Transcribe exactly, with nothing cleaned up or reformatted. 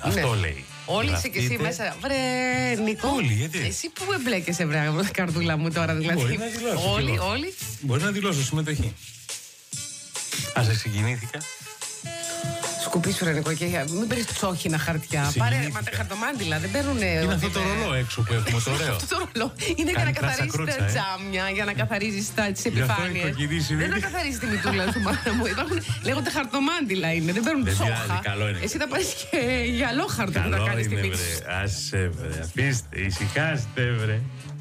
Αυτό λέει. Όλοι είσαι και εσύ μέσα. Βρε, Νίκο. Όλοι, γιατί. Εσύ που εμπλέκεσαι, βρε, καρδούλα μου τώρα, δηλαδή. Μπορεί να δηλώσω. Όλοι, όλοι. Μπορεί να δηλώσω συμμετοχή. Α, σε συγκινήθηκα. Σκουπίσου, ρε Νίκο, και μην παίρνει τσόχινα χαρτιά. Πάρε μα, τα χαρτομάντιλα, δεν παίρνουν. Είναι αυτό το ρολό έξω που έχουμε, το ωραίο. Αυτό το ρολό είναι για να καθαρίσει τα τζάμια, για να καθαρίζει τι επιφάνειες. Δεν θα καθαρίζει τη μητούλα σου, μάνα μου. Λέγονται χαρτομάντιλα είναι, δεν παίρνουν τσόχα. Εσύ θα πάρει και γυαλό χαρτό που θα κάνει τη μύτη. Άσε, βρε, αφήστε, ησυχάστε, βρε.